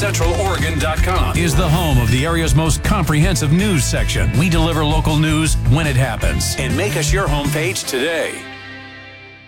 CentralOregon.com is the home of the area's most comprehensive news section. We deliver local news when it happens. And make us your homepage today.